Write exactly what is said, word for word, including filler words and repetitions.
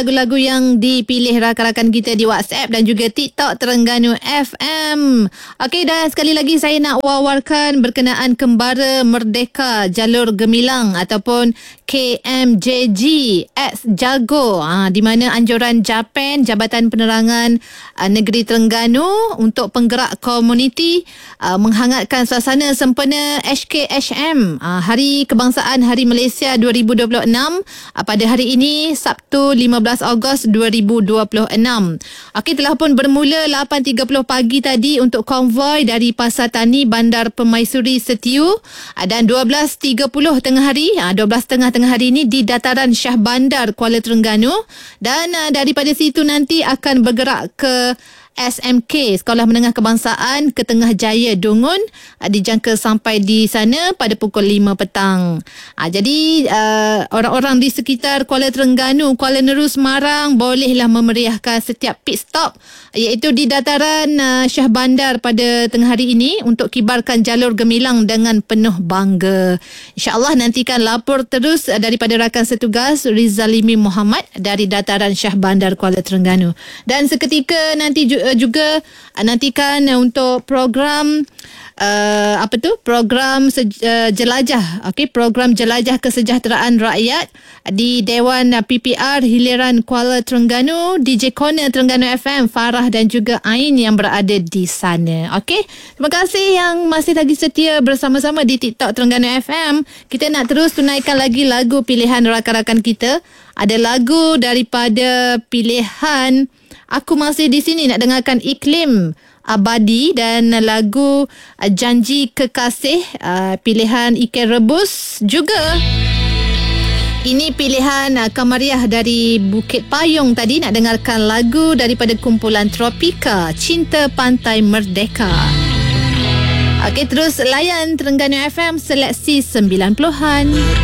lagu-lagu yang dipilih rakan-rakan kita di WhatsApp dan juga TikTok Terengganu F M. Okey, dan sekali lagi saya nak wawarkan berkenaan Kembara Merdeka Jalur Gemilang ataupun K M J G X Jago, ha, di mana anjuran Japan Jabatan Penerangan uh, Negeri Terengganu untuk penggerak komuniti uh, menghangatkan suasana sempena H K H M, uh, Hari Kebangsaan Hari Malaysia dua ribu dua puluh enam, uh, pada hari ini Sabtu lima belas Ogos dua ribu dua puluh enam. Okey, telah pun bermula lapan tiga puluh pagi tadi untuk konvoi dari Pasar Tani Bandar Permaisuri Setiu, uh, dan dua belas tiga puluh tengah hari, uh, dua belas tiga puluh tengah hari ini di Dataran Shah Bandar Kuala Terengganu, dan uh, daripada situ nanti akan bergerak ke S M K Sekolah Menengah Kebangsaan Ketengah Jaya Dungun, uh, dijangka sampai di sana pada pukul lima petang. Uh, jadi uh, orang-orang di sekitar Kuala Terengganu, Kuala Neru, Semarang bolehlah memeriahkan setiap pit stop, iaitu di Dataran uh, Shah Bandar pada tengah hari ini untuk kibarkan jalur gemilang dengan penuh bangga. InsyaAllah nantikan lapor terus uh, daripada rakan setugas Rizalimi Muhammad dari Dataran Shah Bandar Kuala Terengganu. Dan seketika nanti ju- juga nantikan untuk program uh, apa tu program sej- uh, jelajah, okey, program jelajah kesejahteraan rakyat di Dewan P P R Hiliran Kuala Terengganu, D J Corner Terengganu F M, Farah dan juga Ain yang berada di sana. Okey, terima kasih yang masih lagi setia bersama-sama di TikTok Terengganu F M. Kita nak terus tunaikan lagi lagu pilihan rakan-rakan kita. Ada lagu daripada pilihan Aku Masih di Sini, nak dengarkan Iklim Abadi, dan lagu uh, Janji Kekasih, uh, pilihan Ikan Rebus juga. Ini pilihan uh, Kamariah dari Bukit Payung tadi, nak dengarkan lagu daripada kumpulan Tropika, Cinta Pantai Merdeka. Okey, terus layan Terengganu F M seleksi sembilan puluhan.